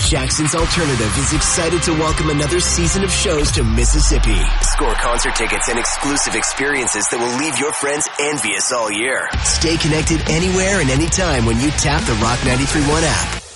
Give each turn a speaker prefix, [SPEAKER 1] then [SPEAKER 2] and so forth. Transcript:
[SPEAKER 1] Jackson's Alternative is excited to welcome another season of shows to Mississippi. Score concert tickets and exclusive experiences that will leave your friends envious all year. Stay connected anywhere and anytime when you tap the Rock 93.1 app.